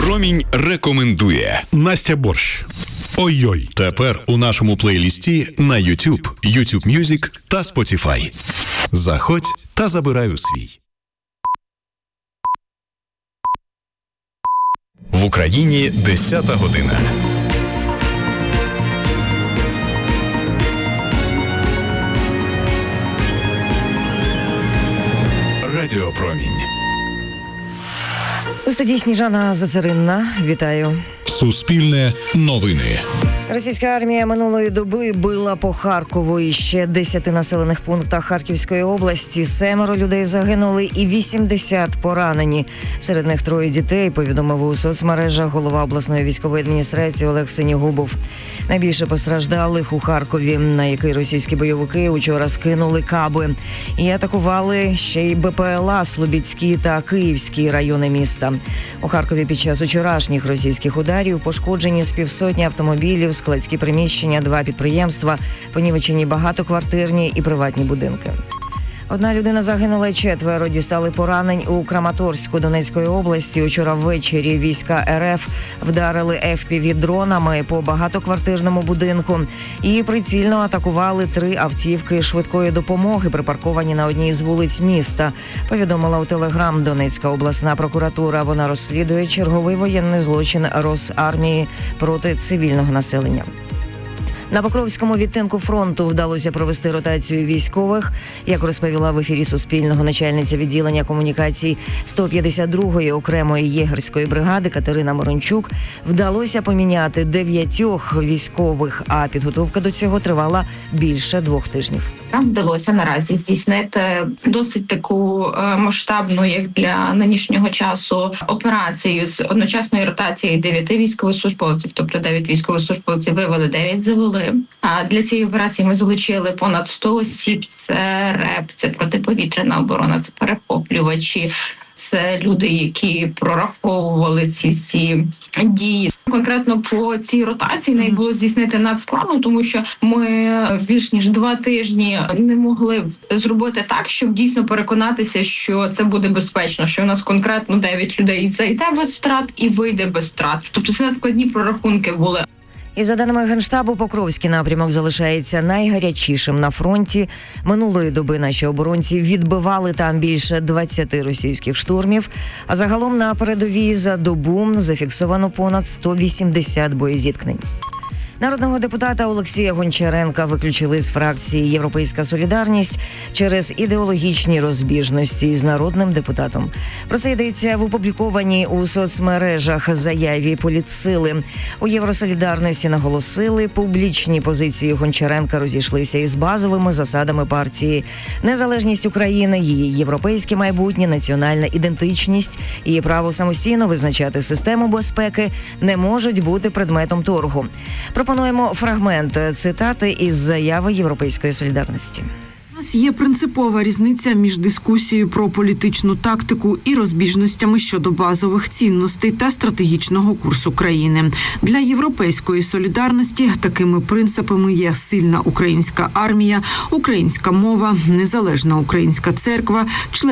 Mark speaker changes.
Speaker 1: Промінь рекомендує.
Speaker 2: Настя Борщ. Ой-ой.
Speaker 1: Тепер у нашому плейлісті на YouTube, YouTube Music та Spotify. Заходь та забирай у свій. В Україні 10 година. Радіо Промінь.
Speaker 3: У студії Сніжана Зацаринна. Вітаю.
Speaker 2: Суспільне новини.
Speaker 3: Російська армія минулої доби била по Харкову і ще 10 населених пунктах Харківської області. 7 людей загинули і 80 поранені. Серед них 3 дітей, повідомив у соцмережах голова обласної військової адміністрації Олег Синігубов. Найбільше постраждалих у Харкові, на який російські бойовики учора скинули каби. І атакували ще й БПЛА Слобідський та Київський райони міста. У Харкові під час учорашніх російських ударів пошкоджені з півсотні автомобілів, складські приміщення, 2 підприємства, понівечені багатоквартирні і приватні будинки. 1 людина загинула, 4 дістали поранень у Краматорську Донецької області. Учора ввечері війська РФ вдарили FPV-дронами по багатоквартирному будинку і прицільно атакували 3 автівки швидкої допомоги, припарковані на одній з вулиць міста, повідомила у Телеграм Донецька обласна прокуратура. Вона розслідує черговий воєнний злочин Росармії проти цивільного населення. На Покровському відтинку фронту вдалося провести ротацію військових. Як розповіла в ефірі Суспільного начальниця відділення комунікацій 152-ї окремої єгерської бригади Катерина Морончук, вдалося поміняти 9 військових, а підготовка до цього тривала більше 2 тижнів.
Speaker 4: Нам вдалося наразі здійснити досить таку масштабну, як для нинішнього часу, операцію з одночасної ротації 9 військовослужбовців, тобто 9 військовослужбовців вивели, 9 завели. А для цієї операції ми залучили понад 100 осіб. Це РЕП, це протиповітряна оборона, це перехоплювачі, це люди, які прораховували ці всі дії. Конкретно по цій ротації неї було здійснити надскладно, тому що ми більш ніж 2 тижні не могли зробити так, щоб дійсно переконатися, що це буде безпечно, що у нас конкретно 9 людей зайде без втрат і вийде без втрат. Тобто це надскладні прорахунки були.
Speaker 3: І за даними Генштабу, Покровський напрямок залишається найгарячішим на фронті. Минулої доби наші оборонці відбивали там більше 20 російських штурмів, а загалом на передовій за добу зафіксовано понад 180 боєзіткнень. Народного депутата Олексія Гончаренка виключили з фракції «Європейська солідарність» через ідеологічні розбіжності з народним депутатом. Про це йдеться в опублікованій у соцмережах заяві політсили. У «Євросолідарності» наголосили, публічні позиції Гончаренка розійшлися із базовими засадами партії. Незалежність України, її європейське майбутнє, національна ідентичність і право самостійно визначати систему безпеки не можуть бути предметом торгу. Пропонуємо фрагмент цитати із заяви «Європейської солідарності».
Speaker 5: У нас є принципова різниця між дискусією про політичну тактику і розбіжностями щодо базових цінностей та стратегічного курсу країни. Для «Європейської солідарності» такими принципами є сильна українська армія, українська мова, незалежна українська церква,